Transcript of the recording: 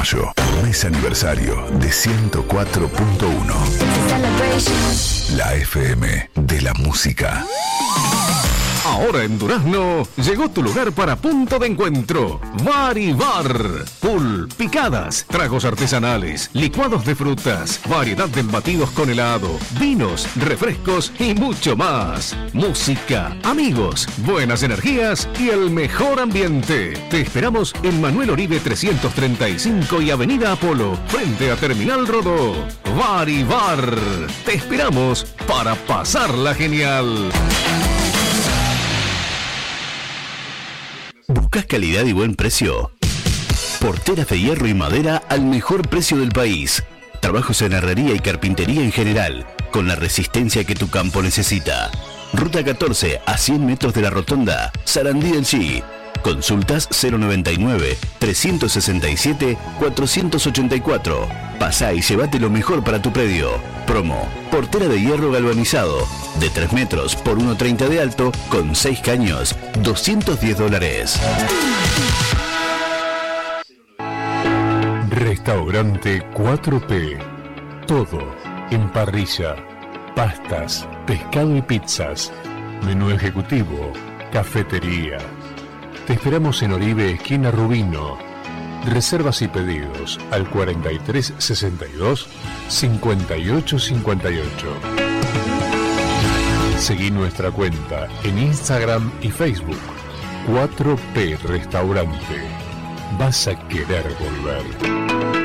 mayo, mes aniversario de 104.1. La FM de la música. Ahora en Durazno llegó tu lugar para punto de encuentro. Bar y Bar. Pool, picadas, tragos artesanales, licuados de frutas, variedad de embatidos con helado, vinos, refrescos y mucho más. Música, amigos, buenas energías y el mejor ambiente. Te esperamos en Manuel Oribe 335 y Avenida Apolo, frente a Terminal Rodó. Bar y Bar. Te esperamos para pasarla genial. ¿Buscas calidad y buen precio? Porteras de hierro y madera al mejor precio del país. Trabajos en herrería y carpintería en general, con la resistencia que tu campo necesita. Ruta 14 a 100 metros de la rotonda, Sarandí del Chi. Consultas 099-367-484. Pasá y llévate lo mejor para tu predio. Promo: portera de hierro galvanizado, de 3 metros por 1,30 de alto, con 6 caños, $210. Restaurante 4P. Todo en parrilla, pastas, pescado y pizzas, menú ejecutivo, cafetería. Te esperamos en Oribe, esquina Rubino. Reservas y pedidos al 4362-5858. Seguí nuestra cuenta en Instagram y Facebook. 4P Restaurante. Vas a querer volver.